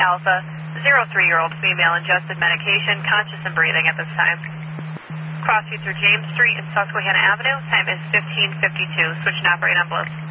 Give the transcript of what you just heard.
Alpha, 03-year-old female ingested medication, conscious and breathing at this time. Crossing through James Street and Susquehanna Avenue, time is 15:52. Switch and operate on Bliss.